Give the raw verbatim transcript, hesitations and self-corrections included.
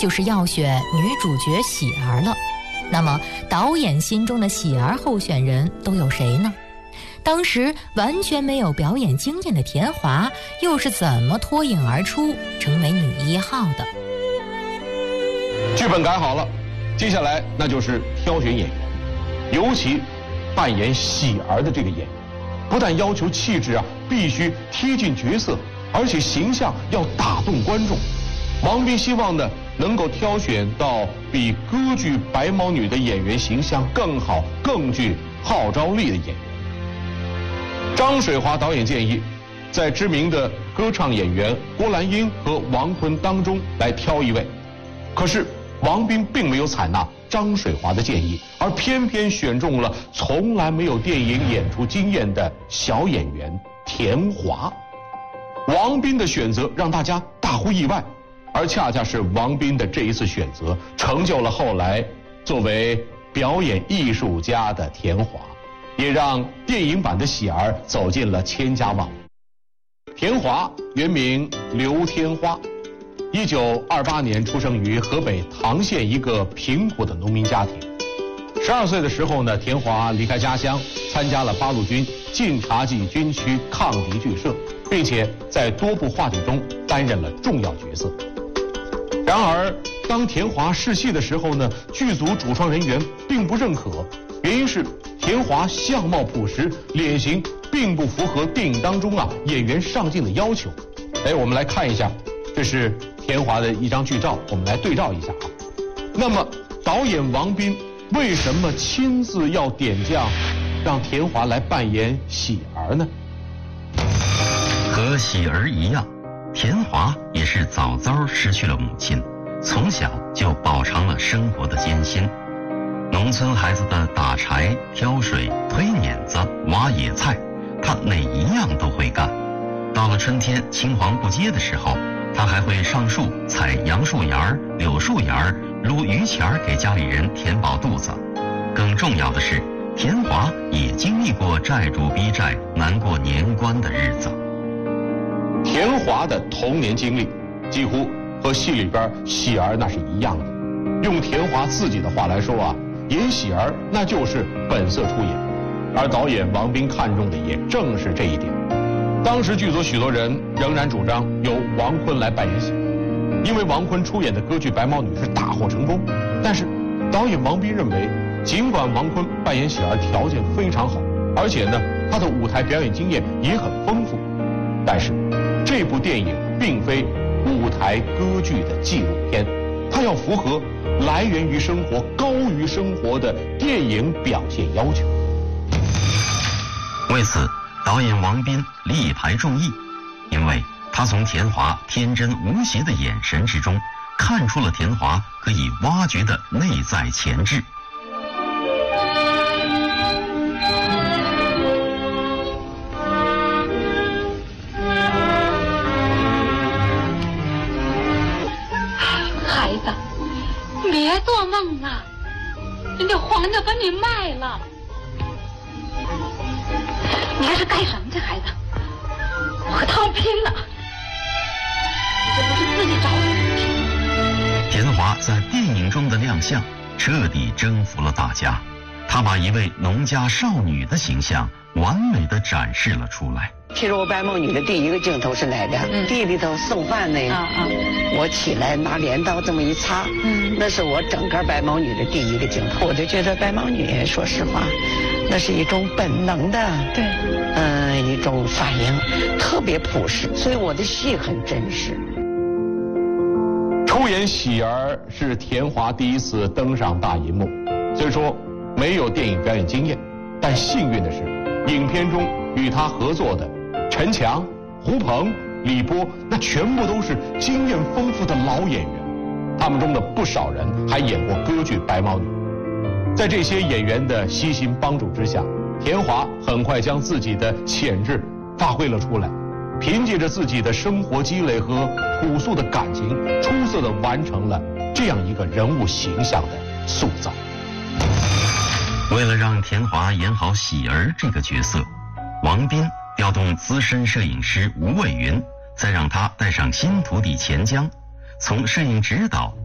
就是要选女主角喜儿了。那么导演心中的喜儿候选人都有谁呢？当时完全没有表演经验的田华又是怎么脱颖而出成为女一号的？ 剧本改好了，接下来那就是挑选演员，尤其扮演喜儿的这个演员，不但要求气质啊必须贴近角色，而且形象要打动观众。王斌希望呢能够挑选到比歌剧《白毛女》的演员形象更好、更具号召力的演员。张水华导演建议，在知名的歌唱演员郭兰英和王坤当中来挑一位，可是王斌并没有采纳张水华的建议，而偏偏选中了从来没有电影演出经验的小演员田华。王斌的选择让大家大呼意外，而恰恰是王斌的这一次选择，成就了后来作为表演艺术家的田华，也让电影版的喜儿走进了千家万户。田华原名刘天花，一九二八年出生于河北唐县一个贫苦的农民家庭。十二岁的时候呢，田华离开家乡，参加了八路军晋察冀军区抗敌剧社，并且在多部话剧中担任了重要角色。然而，当田华试戏的时候呢，剧组主创人员并不认可，原因是田华相貌朴实，脸型并不符合电影当中啊演员上镜的要求。哎，我们来看一下，这是田华的一张剧照，我们来对照一下啊。那么，导演王斌为什么亲自要点将，让田华来扮演喜儿呢？ 和喜儿一样，田华也是早早失去了母亲，从小就饱尝了生活的艰辛。农村孩子的打柴、挑水、推碾子、挖野菜，他哪一样都会干。到了春天青黄不接的时候，他还会上树采杨树芽、柳树芽，撸榆钱给家里人填饱肚子。更重要的是，田华也经历过债主逼债、难过年关的日子。 田华的童年经历几乎和戏里边喜儿那是一样的。用田华自己的话来说啊，演喜儿那就是本色出演，而导演王斌看中的也正是这一点。当时剧组许多人仍然主张由王坤来扮演喜儿，因为王坤出演的歌剧《白毛女》是大获成功。但是导演王斌认为，尽管王坤扮演喜儿条件非常好，而且呢他的舞台表演经验也很丰富，但是这部电影并非舞台歌剧的纪录片，它要符合来源于生活、高于生活的电影表现要求。 为此，导演王斌力排众议，因为他从田华天真无邪的眼神之中，看出了田华可以挖掘的内在潜质。 孩子，别做梦了，人家黄家把你卖了。你这是干什么去，孩子？我和他们拼了！你这不是自己找死！ 田华在电影中的亮相彻底征服了大家，他把一位农家少女的形象完美地展示了出来。 其实我白毛女的第一个镜头是哪个？嗯、地里头送饭那个。啊啊！我起来拿镰刀这么一擦，嗯，那是我整个白毛女的第一个镜头。我就觉得白毛女，说实话，那是一种本能的，对，嗯、呃，一种反应，特别朴实，所以我的戏很真实。 出演喜儿是田华第一次登上大银幕，虽说没有电影表演经验，但幸运的是，影片中与他合作的陈强、胡鹏、李波，那全部都是经验丰富的老演员，他们中的不少人还演过歌剧《白毛女》。在这些演员的悉心帮助之下，田华很快将自己的潜质发挥了出来，凭借着自己的生活积累和朴素的感情，出色地完成了这样一个人物形象的塑造。 为了让田华演好喜儿这个角色，王斌调动资深摄影师吴卫云，再让他带上新徒弟钱江，从摄影指导